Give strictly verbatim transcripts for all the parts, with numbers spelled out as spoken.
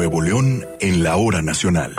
Nuevo León en la hora nacional.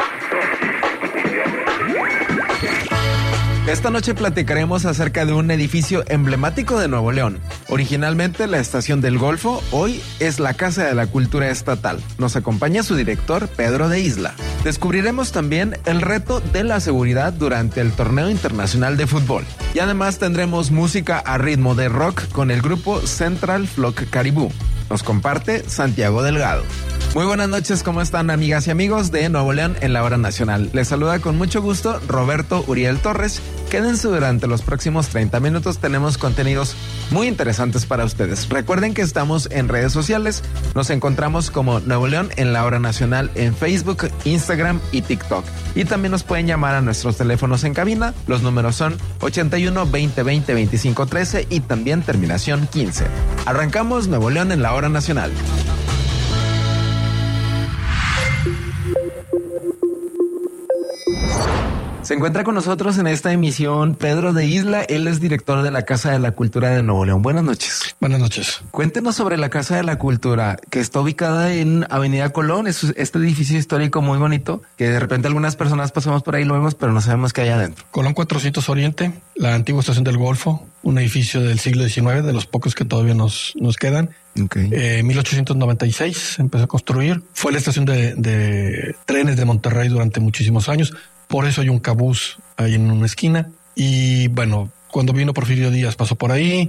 Esta noche platicaremos acerca de un edificio emblemático de Nuevo León. Originalmente la Estación del Golfo, hoy es la Casa de la Cultura Estatal. Nos acompaña su director, Pedro de Isla. Descubriremos también el reto de la seguridad durante el Torneo Internacional de Fútbol. Y además tendremos música a ritmo de rock con el grupo Central Flock Caribú. Nos comparte Santiago Delgado. Muy buenas noches, ¿cómo están, amigas y amigos de Nuevo León en la hora nacional? Les saluda con mucho gusto Roberto Uriel Torres. Quédense durante los próximos treinta minutos, tenemos contenidos muy interesantes para ustedes. Recuerden que estamos en redes sociales, nos encontramos como Nuevo León en la hora nacional en Facebook, Instagram y TikTok. Y también nos pueden llamar a nuestros teléfonos en cabina, los números son ochenta y uno, veinte, veinte, veinticinco, trece y también terminación quince. Arrancamos Nuevo León en la hora nacional. Se encuentra con nosotros en esta emisión Pedro de Isla, él es director de la Casa de la Cultura de Nuevo León. Buenas noches. Buenas noches. Cuéntenos sobre la Casa de la Cultura, que está ubicada en Avenida Colón, es este edificio histórico muy bonito, que de repente algunas personas pasamos por ahí, lo vemos, pero no sabemos qué hay adentro. Colón cuatrocientos Oriente, la antigua Estación del Golfo, un edificio del siglo diecinueve, de los pocos que todavía nos, nos quedan. Okay. Eh, mil ochocientos noventa y seis se empezó a construir. Fue la estación de, de trenes de Monterrey durante muchísimos años. Por eso hay un cabús ahí en una esquina. Y bueno, cuando vino Porfirio Díaz pasó por ahí.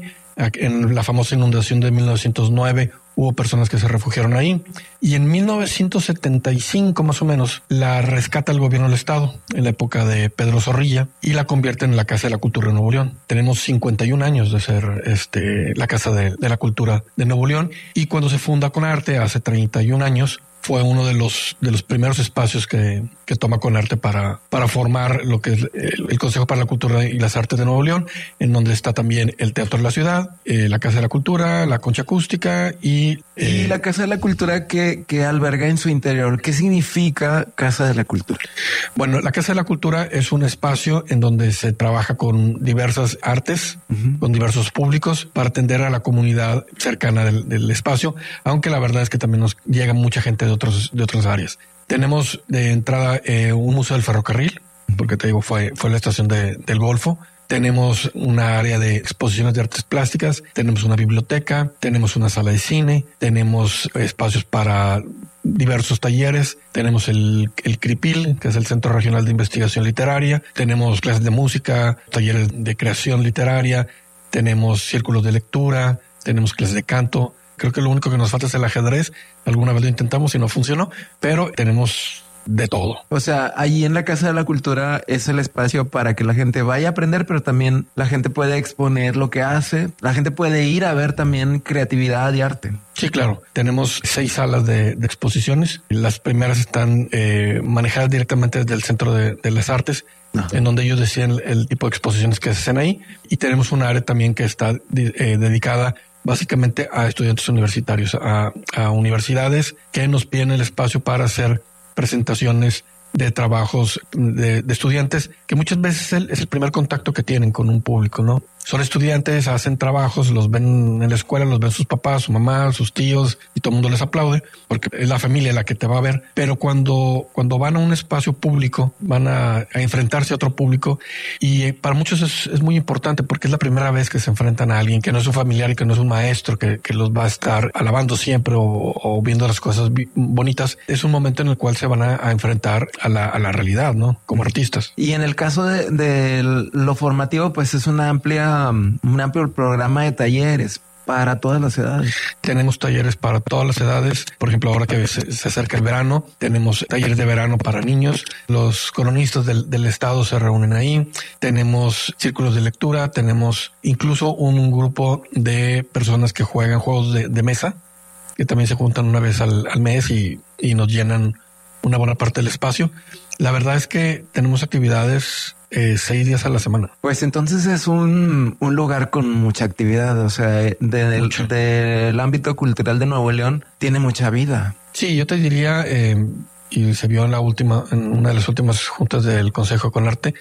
En la famosa inundación de mil novecientos nueve hubo personas que se refugiaron ahí. Y en mil novecientos setenta y cinco más o menos la rescata el gobierno del estado en la época de Pedro Zorrilla y la convierte en la Casa de la Cultura de Nuevo León. Tenemos cincuenta y un años de ser este la Casa de, de la Cultura de Nuevo León. Y cuando se funda Conarte hace treinta y un años, fue uno de los de los primeros espacios que, que toma Conarte para, para formar lo que es el, el Consejo para la Cultura y las Artes de Nuevo León, en donde está también el Teatro de la Ciudad, eh, la Casa de la Cultura, la Concha Acústica y... Eh, ¿Y la Casa de la Cultura que, que alberga en su interior? ¿Qué significa Casa de la Cultura? Bueno, la Casa de la Cultura es un espacio en donde se trabaja con diversas artes, uh-huh. con diversos públicos, para atender a la comunidad cercana del, del espacio, aunque la verdad es que también nos llega mucha gente de otros de otras áreas. Tenemos de entrada eh, un museo del ferrocarril, porque te digo, fue, fue la estación de, del Golfo. Tenemos una área de exposiciones de artes plásticas, tenemos una biblioteca, tenemos una sala de cine, tenemos espacios para diversos talleres, tenemos el, el CRIPIL, que es el Centro Regional de Investigación Literaria, tenemos clases de música, talleres de creación literaria, tenemos círculos de lectura, tenemos clases de canto. Creo que lo único que nos falta es el ajedrez. Alguna vez lo intentamos y no funcionó, pero tenemos de todo. O sea, allí en la Casa de la Cultura es el espacio para que la gente vaya a aprender, pero también la gente puede exponer lo que hace. La gente puede ir a ver también creatividad y arte. Sí, claro. Tenemos seis salas de, de exposiciones. Las primeras están eh, manejadas directamente desde el Centro de, de las Artes, Ajá. en donde ellos deciden el, el tipo de exposiciones que se hacen ahí. Y tenemos un área también que está eh, dedicada básicamente a estudiantes universitarios, a, a universidades que nos piden el espacio para hacer presentaciones de trabajos de, de estudiantes, que muchas veces es el, es el primer contacto que tienen con un público, ¿no? Son estudiantes, hacen trabajos, los ven en la escuela, los ven sus papás, su mamá, sus tíos, y todo el mundo les aplaude, porque es la familia la que te va a ver. Pero cuando, cuando van a un espacio público, van a, a enfrentarse a otro público, y para muchos es, es muy importante, porque es la primera vez que se enfrentan a alguien que no es un familiar y que no es un maestro, que, que los va a estar alabando siempre o, o viendo las cosas bonitas. Es un momento en el cual se van a, a enfrentar a la, a la realidad, ¿no? Como artistas. Y en el caso de, de lo formativo, pues es una amplia un amplio programa de talleres para todas las edades. Tenemos talleres para todas las edades. Por ejemplo, ahora que se, se acerca el verano, tenemos talleres de verano para niños. Los colonistas del, del estado se reúnen ahí. Tenemos círculos de lectura. Tenemos incluso un grupo de personas que juegan juegos de, de mesa, que también se juntan una vez al, al mes y, y nos llenan una buena parte del espacio. La verdad es que tenemos actividades Eh, seis días a la semana. Pues entonces es un, un lugar con mucha actividad, o sea, de, del, del ámbito cultural de Nuevo León tiene mucha vida. Sí, yo te diría, eh, y se vio en la última, en una de las últimas juntas del Consejo Conarte,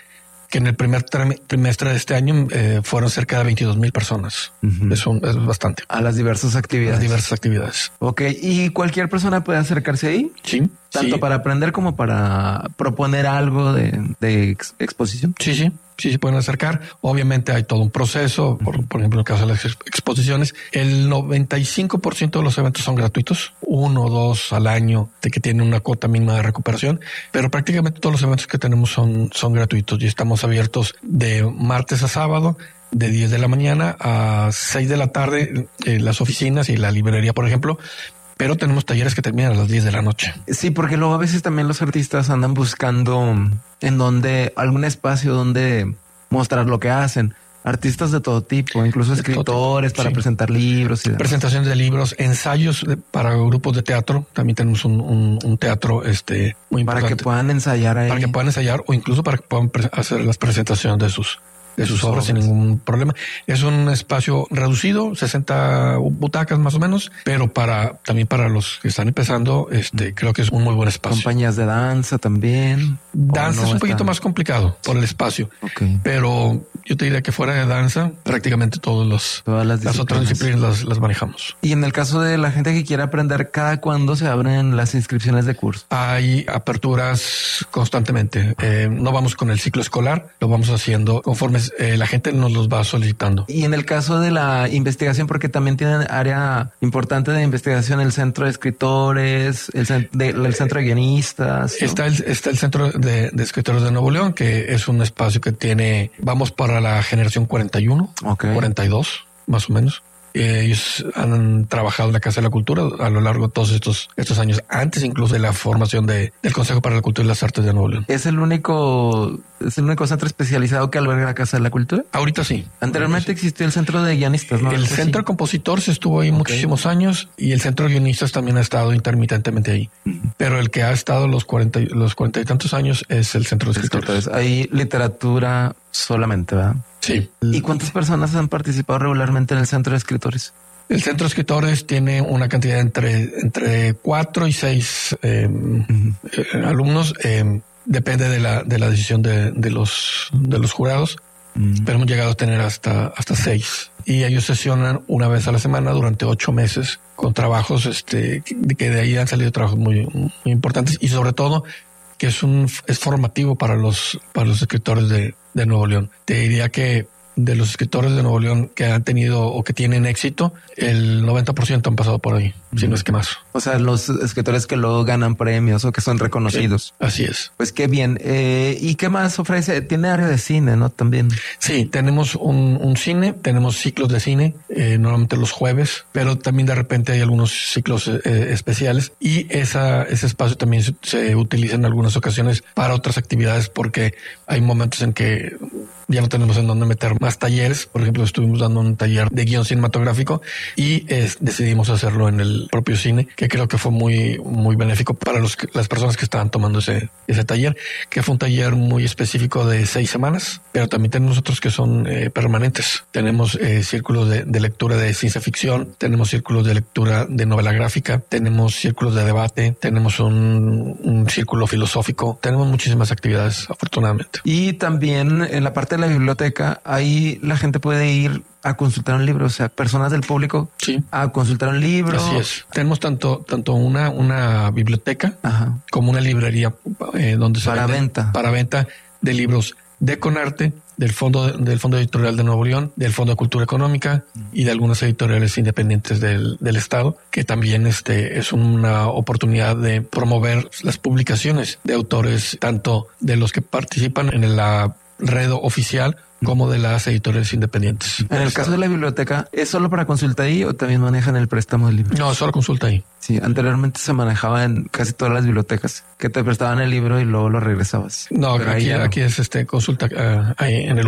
que en el primer trimestre de este año eh, fueron cerca de veintidós mil personas. Uh-huh. Es, un, es bastante. A las diversas actividades. A las diversas actividades. Ok. ¿Y cualquier persona puede acercarse ahí? Sí. Tanto sí. para aprender como para proponer algo de, de ex- exposición. Sí, sí. Sí, se pueden acercar. Obviamente hay todo un proceso. Por, por ejemplo, en el caso de las exposiciones, el noventa y cinco por ciento de los eventos son gratuitos, uno o dos al año, de que tienen una cuota mínima de recuperación, pero prácticamente todos los eventos que tenemos son, son gratuitos y estamos abiertos de martes a sábado, de diez de la mañana a seis de la tarde, eh, las oficinas y la librería, por ejemplo. Pero tenemos talleres que terminan a las diez de la noche. Sí, porque luego a veces también los artistas andan buscando en donde algún espacio donde mostrar lo que hacen. Artistas de todo tipo, incluso de escritores para sí. presentar libros. Y demás. Presentaciones de libros, ensayos de, para grupos de teatro. También tenemos un, un, un teatro este muy importante. Para que puedan ensayar ahí. Para que puedan ensayar o incluso para que puedan pre- hacer las presentaciones de sus de sus obras sin ningún problema. Es un espacio reducido, sesenta butacas más o menos, pero para también para los que están empezando, este creo que es un muy buen espacio. Compañías de danza también. Danza no es un poquito está... más complicado por el espacio, okay. pero yo te diría que fuera de danza, prácticamente todos los todas las, las otras disciplinas las, las manejamos. Y en el caso de la gente que quiera aprender, ¿cada cuándo se abren las inscripciones de curso? Hay aperturas constantemente. Eh, no vamos con el ciclo escolar, lo vamos haciendo conforme Eh, la gente nos los va solicitando. Y en el caso de la investigación, porque también tienen área importante de investigación, el centro de escritores, el, cent- de, el centro de guionistas, ¿no? Está el, está el centro de, de escritores de Nuevo León, que es un espacio que tiene, vamos para la generación cuarenta y uno, okay. cuarenta y dos, más o menos. Ellos han trabajado en la Casa de la Cultura a lo largo de todos estos estos años, antes incluso de la formación de, del Consejo para la Cultura y las Artes de Nuevo León. ¿Es el único es el único centro especializado que alberga la Casa de la Cultura? Ahorita sí. Anteriormente sí. existió el Centro de Guionistas, ¿no? El Eso Centro sí. de Compositores estuvo ahí okay. muchísimos años y el Centro de Guionistas también ha estado intermitentemente ahí. Uh-huh. Pero el que ha estado los cuarenta, los cuarenta y tantos años es el Centro de Escritores. Hay literatura solamente, ¿verdad? Sí. ¿Y cuántas personas han participado regularmente en el Centro de Escritores? El Centro de Escritores tiene una cantidad entre, entre cuatro y seis eh, uh-huh. eh, alumnos. Eh, depende de la, de la decisión de, de los, de los jurados, uh-huh. pero hemos llegado a tener hasta, hasta seis. Y ellos sesionan una vez a la semana durante ocho meses con trabajos, este, que, que de ahí han salido trabajos muy, muy importantes y sobre todo que es un, es formativo para los, para los escritores de, de Nuevo León. Te diría que de los escritores de Nuevo León que han tenido o que tienen éxito, el noventa por ciento han pasado por ahí, mm. si no es que más. O sea, los escritores que luego ganan premios o que son reconocidos. Sí, así es. Pues qué bien. Eh, ¿Y qué más ofrece? Tiene área de cine, ¿no? También. Sí, tenemos un, un cine, tenemos ciclos de cine, eh, normalmente los jueves, pero también de repente hay algunos ciclos eh, especiales y esa, ese espacio también se, se utiliza en algunas ocasiones para otras actividades porque hay momentos en que ya no tenemos en dónde meter más talleres. Por ejemplo, estuvimos dando un taller de guión cinematográfico y eh, decidimos hacerlo en el propio cine, que creo que fue muy, muy benéfico para los, las personas que estaban tomando ese, ese taller, que fue un taller muy específico de seis semanas, pero también tenemos otros que son eh, permanentes. Tenemos eh, círculos de, de lectura de ciencia ficción, tenemos círculos de lectura de novela gráfica, tenemos círculos de debate, tenemos un, un círculo filosófico, tenemos muchísimas actividades, afortunadamente. Y también en la parte de la biblioteca, ahí la gente puede ir a consultar un libro, o sea, personas del público sí. a consultar un libro. Así es. Tenemos tanto tanto una una biblioteca Ajá. como una librería eh, donde se para vende, venta para venta de libros de Conarte, del fondo del Fondo Editorial de Nuevo León, del Fondo de Cultura Económica mm. y de algunas editoriales independientes del, del estado, que también este es una oportunidad de promover las publicaciones de autores, tanto de los que participan en la red oficial como de las editoriales independientes. En el caso de la biblioteca, ¿es solo para consulta ahí o también manejan el préstamo del libro? No, solo consulta ahí. Sí, anteriormente se manejaba en casi todas las bibliotecas, que te prestaban el libro y luego lo regresabas. No, aquí, no. aquí es este consulta uh, ahí en el lugar.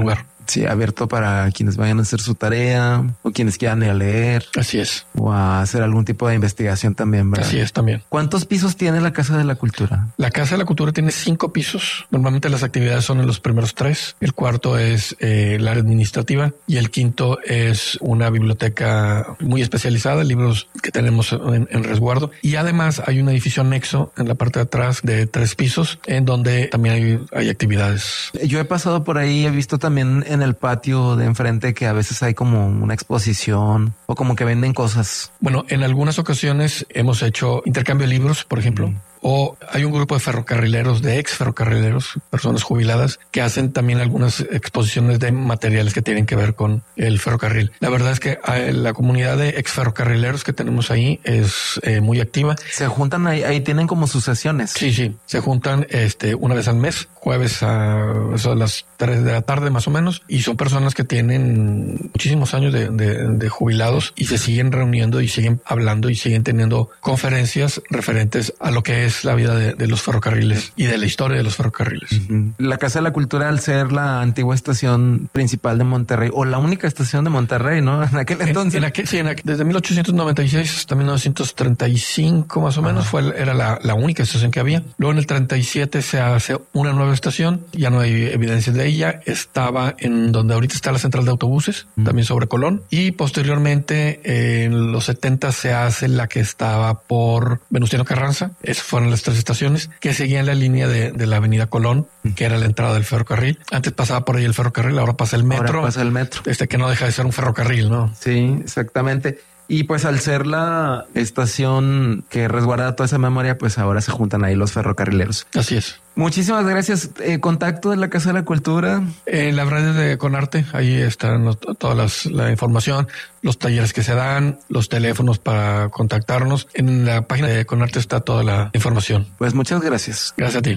Sí, abierto para quienes vayan a hacer su tarea o quienes quieran ir a leer. Así es. O a hacer algún tipo de investigación también, ¿verdad? Así es también. ¿Cuántos pisos tiene la Casa de la Cultura? La Casa de la Cultura tiene cinco pisos. Normalmente las actividades son en los primeros tres. El cuarto es eh, el área administrativa y el quinto es una biblioteca muy especializada, libros que tenemos en, en resguardo. Y además hay un edificio anexo en la parte de atrás de tres pisos en donde también hay, hay actividades. Yo he pasado por ahí, he visto también en el patio de enfrente que a veces hay como una exposición o como que venden cosas. Bueno, en algunas ocasiones hemos hecho intercambio de libros, por ejemplo. Mm. O hay un grupo de ferrocarrileros, de ex ferrocarrileros, personas jubiladas, que hacen también algunas exposiciones de materiales que tienen que ver con el ferrocarril. La verdad es que la comunidad de ex ferrocarrileros que tenemos ahí es eh, muy activa. Se juntan ahí, ahí tienen como sus sesiones. Sí, sí, se juntan este una vez al mes, jueves a, a las tres de la tarde más o menos, y son personas que tienen muchísimos años de, de, de jubilados y se siguen reuniendo y siguen hablando y siguen teniendo conferencias referentes a lo que es la vida de, de los ferrocarriles y de la historia de los ferrocarriles. Uh-huh. La Casa de la Cultura, al ser la antigua estación principal de Monterrey o la única estación de Monterrey, ¿no? En aquel entonces. En, en aquel, sí, en aquel, desde mil ochocientos noventa y seis hasta mil novecientos treinta y cinco más o uh-huh. menos fue era la, la única estación que había. Luego en el treinta y siete se hace una nueva estación. Ya no hay evidencia de ella. Estaba en donde ahorita está la central de autobuses, uh-huh. también sobre Colón. Y posteriormente eh, en los setenta se hace la que estaba por Venustiano Carranza. Eso fue las tres estaciones que seguían la línea de, de la avenida Colón, que era la entrada del ferrocarril. Antes pasaba por ahí el ferrocarril, ahora pasa el metro. Ahora pasa el metro. Este que no deja de ser un ferrocarril, ¿no? Sí, exactamente. Y pues al ser la estación que resguarda toda esa memoria, pues ahora se juntan ahí los ferrocarrileros. Así es. Muchísimas gracias. Eh, contacto de la Casa de la Cultura. En las redes de Conarte, ahí están los, toda las, la información, los talleres que se dan, los teléfonos para contactarnos. En la página de Conarte está toda la información. Pues muchas gracias. Gracias a ti.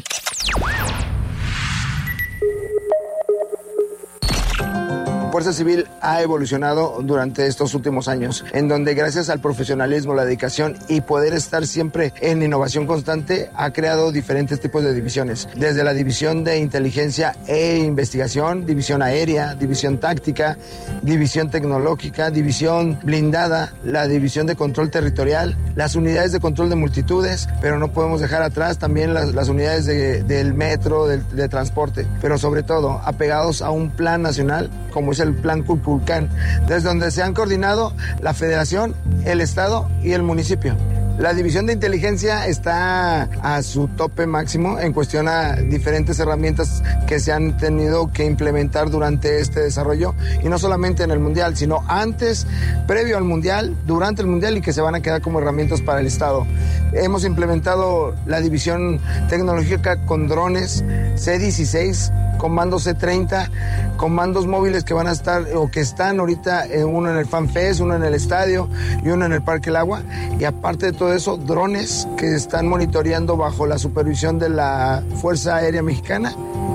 Fuerza Civil ha evolucionado durante estos últimos años, en donde gracias al profesionalismo, la dedicación y poder estar siempre en innovación constante, ha creado diferentes tipos de divisiones, desde la división de inteligencia e investigación, división aérea, división táctica, división tecnológica, división blindada, la división de control territorial, las unidades de control de multitudes, pero no podemos dejar atrás también las, las unidades de, del metro, del, de transporte, pero sobre todo apegados a un plan nacional como es el Plan Cuculcán, desde donde se han coordinado la Federación, el Estado y el municipio. La división de inteligencia está a su tope máximo en cuestión a diferentes herramientas que se han tenido que implementar durante este desarrollo, y no solamente en el Mundial, sino antes, previo al Mundial, durante el Mundial, y que se van a quedar como herramientas para el Estado. Hemos implementado la división tecnológica con drones C dieciséis, comandos C treinta, comandos móviles que van a estar o que están ahorita, eh, uno en el FanFest, uno en el estadio y uno en el Parque El Agua, y aparte de todo eso, drones que están monitoreando bajo la supervisión de la Fuerza Aérea Mexicana,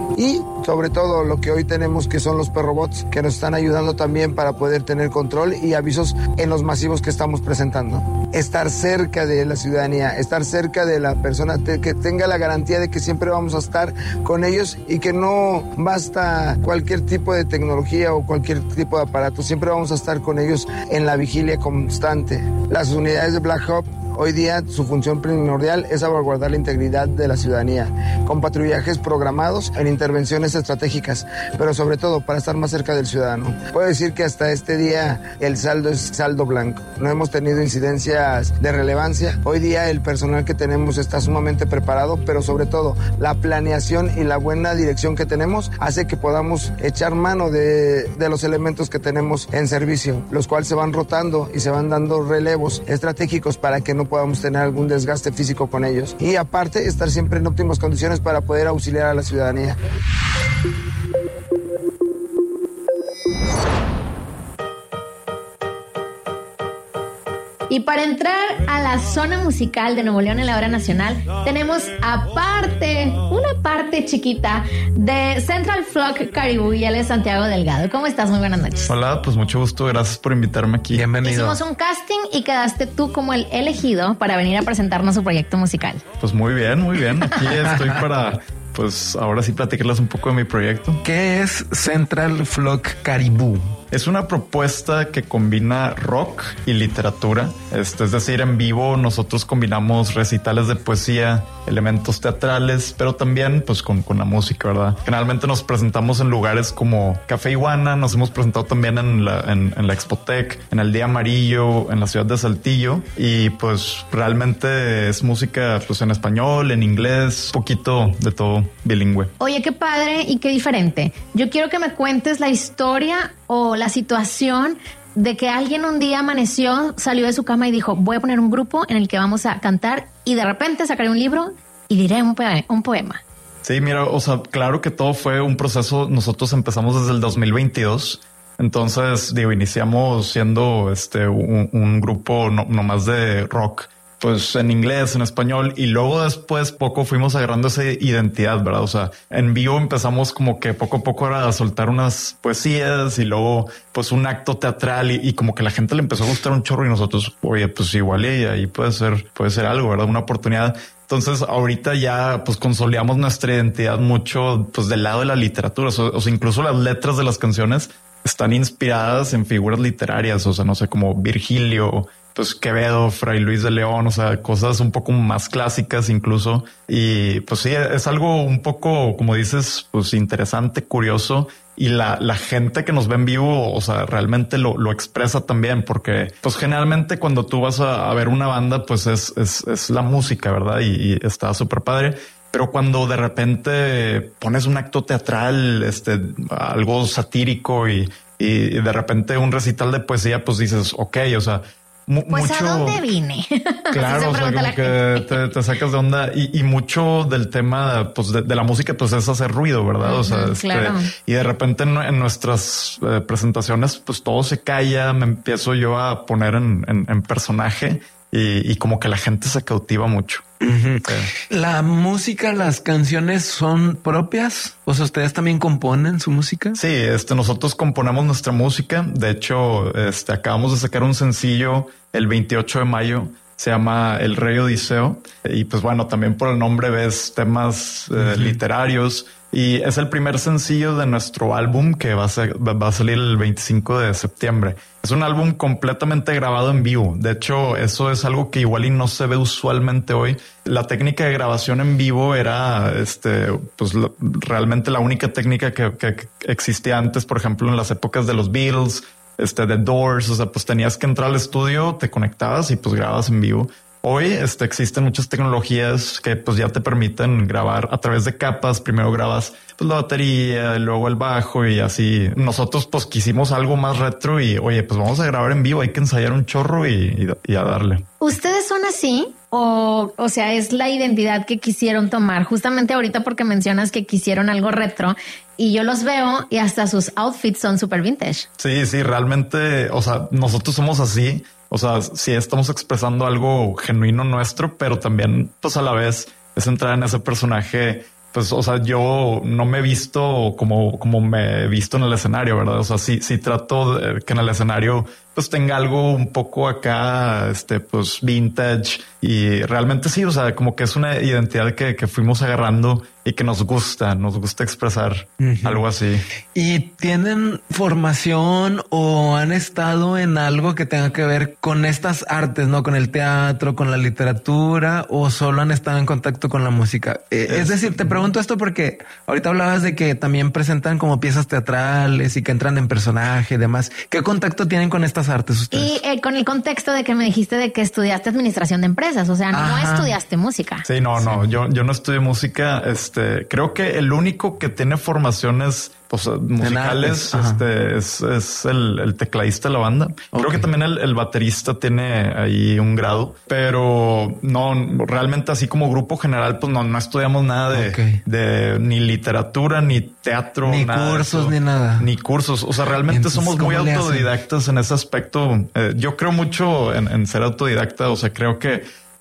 y sobre todo lo que hoy tenemos, que son los perrobots, que nos están ayudando también para poder tener control y avisos en los masivos que estamos presentando. Estar cerca de la ciudadanía, estar cerca de la persona, que tenga la garantía de que siempre vamos a estar con ellos y que no basta cualquier tipo de tecnología o cualquier tipo de aparato, siempre vamos a estar con ellos en la vigilia constante. Las unidades de Black Hawk, hoy día su función primordial es salvaguardar la integridad de la ciudadanía, con patrullajes programados en intervenciones estratégicas, pero sobre todo para estar más cerca del ciudadano. Puedo decir que hasta este día el saldo es saldo blanco. No hemos tenido incidencias de relevancia. Hoy día el personal que tenemos está sumamente preparado, pero sobre todo la planeación y la buena dirección que tenemos hace que podamos echar mano de, de los elementos que tenemos en servicio, los cuales se van rotando y se van dando relevos estratégicos para que no podamos tener algún desgaste físico con ellos, y aparte estar siempre en óptimas condiciones para poder auxiliar a la ciudadanía. Y para entrar a la zona musical de Nuevo León en la hora nacional, tenemos aparte, una parte chiquita de Central Flock Caribou, y él es Santiago Delgado. ¿Cómo estás? Muy buenas noches. Hola, pues mucho gusto. Gracias por invitarme aquí. Bienvenido. Hicimos un casting y quedaste tú como el elegido para venir a presentarnos su proyecto musical. Pues muy bien, muy bien. Aquí estoy para... pues ahora sí platicarles un poco de mi proyecto. ¿Qué es Central Flock Caribou? Es una propuesta que combina rock y literatura. Este, es decir, en vivo nosotros combinamos recitales de poesía, elementos teatrales, pero también pues con, con la música, ¿verdad? Generalmente nos presentamos en lugares como Café Iguana, nos hemos presentado también en la, en, en la Expotec, en el Día Amarillo, en la ciudad de Saltillo, y pues realmente es música pues en español, en inglés, un poquito de todo bilingüe. Oye, qué padre y qué diferente. Yo quiero que me cuentes la historia o la situación de que alguien un día amaneció, salió de su cama y dijo, voy a poner un grupo en el que vamos a cantar, y de repente sacaré un libro y diré un, poe- un poema. Sí, mira, o sea, claro que todo fue un proceso. Nosotros empezamos desde el dos mil veintidós. Entonces, digo, iniciamos siendo este un, un grupo no, nomás de rock, pues en inglés, en español, y luego después poco fuimos agarrando esa identidad, ¿verdad? O sea, en vivo empezamos como que poco a poco a soltar unas poesías y luego pues un acto teatral y, y como que la gente le empezó a gustar un chorro y nosotros, oye, pues igual y ahí puede ser, puede ser algo, ¿verdad? Una oportunidad. Entonces ahorita ya pues consolidamos nuestra identidad mucho pues del lado de la literatura, o sea, o sea, incluso las letras de las canciones están inspiradas en figuras literarias, o sea, no sé, como Virgilio, pues Quevedo, Fray Luis de León, o sea, cosas un poco más clásicas incluso. Y pues sí, es algo un poco, como dices, pues interesante, curioso. Y la, la gente que nos ve en vivo, o sea, realmente lo, lo expresa también, porque pues generalmente cuando tú vas a, a ver una banda, pues es, es, es la música, ¿verdad? Y, y está súper padre. Pero cuando de repente pones un acto teatral, este, algo satírico y, y de repente un recital de poesía, pues dices, ok, o sea, mu- Pues mucho... ¿a dónde vine? Claro, o sea, como que te, te sacas de onda y, y mucho del tema pues de, de la música pues es hacer ruido, ¿verdad? O sea, Ujú, este, claro. y de repente en, en nuestras eh, presentaciones pues todo se calla, me empiezo yo a poner en, en, en personaje y, y como que la gente se cautiva mucho. Uh-huh. Sí. ¿La música, las canciones son propias? O sea, ¿ustedes también componen su música? Sí, este, nosotros componemos nuestra música. De hecho, este, acabamos de sacar un sencillo el veintiocho de mayo. Se llama El Rey Odiseo. Y pues bueno, también por el nombre ves temas eh, uh-huh. literarios. Y es el primer sencillo de nuestro álbum que va a, ser, va a salir el veinticinco de septiembre. Es un álbum completamente grabado en vivo. De hecho, eso es algo que igual y no se ve usualmente hoy. La técnica de grabación en vivo era este, pues lo, realmente la única técnica que, que, que existía antes, por ejemplo, en las épocas de los Beatles, este, The Doors. O sea, pues tenías que entrar al estudio, te conectabas y pues grababas en vivo. Hoy este, existen muchas tecnologías que pues ya te permiten grabar a través de capas. Primero grabas pues la batería, luego el bajo y así. Nosotros pues quisimos algo más retro y oye, pues vamos a grabar en vivo, hay que ensayar un chorro y, y, y a darle. ¿Ustedes son así? O, o sea, es la identidad que quisieron tomar justamente ahorita porque mencionas que quisieron algo retro y yo los veo y hasta sus outfits son súper vintage. Sí, sí, realmente, o sea, nosotros somos así. O sea, sí estamos expresando algo genuino nuestro, pero también, pues a la vez es entrar en ese personaje. Pues, o sea, yo no me he visto como, como me he visto en el escenario, ¿verdad? O sea, sí, sí trato de que en el escenario pues tenga algo un poco acá, este, pues vintage y realmente sí, o sea, como que es una identidad que, que fuimos agarrando y que nos gusta, nos gusta expresar uh-huh. algo así. ¿Y tienen formación o han estado en algo que tenga que ver con estas artes, no? Con el teatro, con la literatura, o solo han estado en contacto con la música. Eh, es, es decir, te pregunto esto porque ahorita hablabas de que también presentan como piezas teatrales y que entran en personaje y demás. ¿Qué contacto tienen con estas artes ustedes? Y eh, con el contexto de que me dijiste de que estudiaste administración de empresas, o sea, no Ajá. estudiaste música. Sí, no, no, yo, yo no estudié música. Este, creo que el único que tiene formaciones pues, musicales este, es, es el, el tecladista de la banda. Okay. Creo que también el, el baterista tiene ahí un grado, pero no, realmente así como grupo general, pues no, no estudiamos nada de, okay. de ni literatura, ni teatro, ni nada cursos, ni nada. Ni cursos. O sea, realmente Entonces, somos muy autodidactas en ese aspecto. Eh, yo creo mucho en, en ser autodidacta. O sea, creo que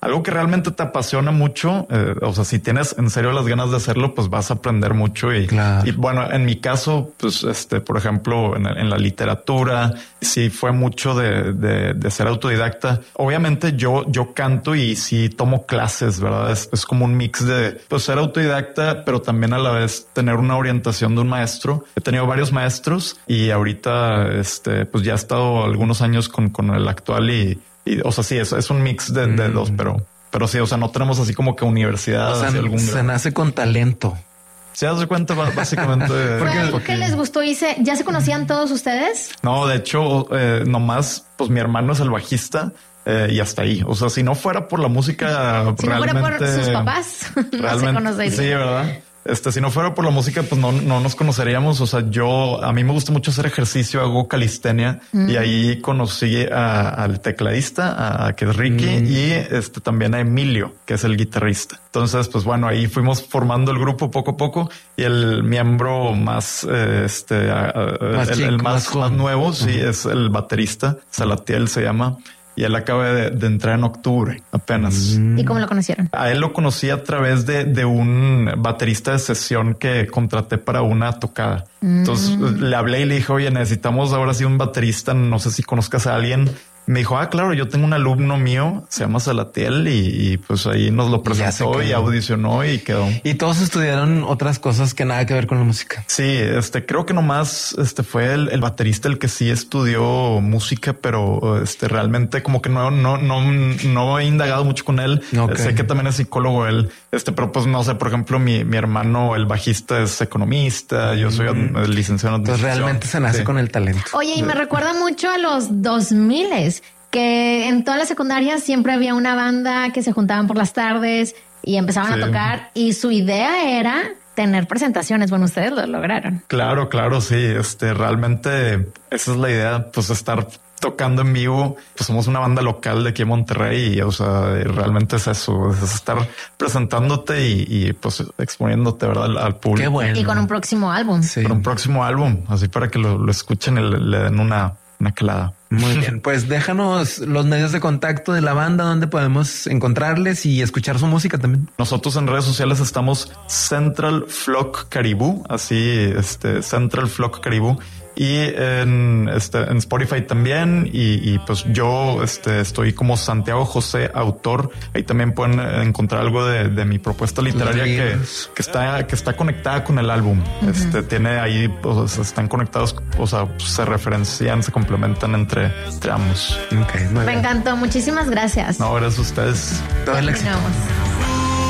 algo que realmente te apasiona mucho, eh, o sea, si tienes en serio las ganas de hacerlo, pues vas a aprender mucho. Y, claro. y bueno, en mi caso, pues este, por ejemplo, en, en la literatura, sí fue mucho de, de, de ser autodidacta. Obviamente yo, yo canto y sí tomo clases, ¿verdad? Es, es como un mix de pues, ser autodidacta, pero también a la vez tener una orientación de un maestro. He tenido varios maestros y ahorita, este, pues ya he estado algunos años con, con el actual y, y, o sea, sí, es, es un mix de, de mm. dos, pero, pero sí, o sea, no tenemos así como que universidad. O sea, algún se grado. Nace con talento. ¿Se das cuenta básicamente? ¿Fue algo que les gustó y se, ya se conocían todos ustedes? No, de hecho, eh, nomás, pues mi hermano es el bajista. Eh, y hasta ahí. O sea, si no fuera por la música, si realmente, no fuera por sus papás, no realmente, se conocerían. Sí, ¿verdad? Este, si no fuera por la música, pues no, no nos conoceríamos. O sea, yo, a mí me gusta mucho hacer ejercicio, hago calistenia mm. y ahí conocí a, al tecladista, a, a que es Ricky mm. y este también a Emilio, que es el guitarrista. Entonces, pues bueno, ahí fuimos formando el grupo poco a poco y el miembro más, eh, este, a, a, más el, chico, el más, más, más nuevo, uh-huh. sí, uh-huh. es el baterista, Salatiel se llama. Y él acaba de, de entrar en octubre apenas. ¿Y cómo lo conocieron? A él lo conocí a través de, de un baterista de sesión que contraté para una tocada. Mm. Entonces le hablé y le dije, oye, necesitamos ahora sí un baterista. No sé si conozcas a alguien. Me dijo, ah, claro, yo tengo un alumno mío, se llama Salatiel y, y pues ahí nos lo presentó y audicionó y quedó. Y todos estudiaron otras cosas que nada que ver con la música. Sí, este creo que nomás este fue el, el baterista el que sí estudió música, pero este realmente como que no, no, no, no he indagado mucho con él. Okay. Sé que también es psicólogo él, este, pero pues no sé, por ejemplo, mi, mi hermano, el bajista, es economista, yo soy mm. licenciado en administración. Entonces realmente se nace sí. con el talento. Oye, y me recuerda mucho a los dos miles. Que en todas las secundarias siempre había una banda que se juntaban por las tardes y empezaban sí. a tocar y su idea era tener presentaciones. Bueno, ustedes lo lograron. Claro, claro, sí. Este, realmente esa es la idea, pues estar tocando en vivo. Pues somos una banda local de aquí en Monterrey y, o sea, realmente es eso, es estar presentándote y, y pues exponiéndote, ¿verdad? Al, al público. Qué bueno. Y con un próximo álbum. Sí. Con un próximo álbum, así para que lo, lo escuchen y le, le den una, una calada. Muy bien, pues déjanos los medios de contacto de la banda, donde podemos encontrarles y escuchar su música también. Nosotros en redes sociales estamos Central Flock Caribú, así este Central Flock Caribú. Y en, este, en Spotify también. Y, y pues yo este, estoy como Santiago José, autor. Ahí también pueden encontrar algo de, de mi propuesta literaria que, que está, que está conectada con el álbum. Uh-huh. Este tiene ahí, pues, están conectados, o sea, se referencian, se complementan entre, entre ambos. Okay, Me bien. encantó. Muchísimas gracias. No, gracias a ustedes. Todo el éxito.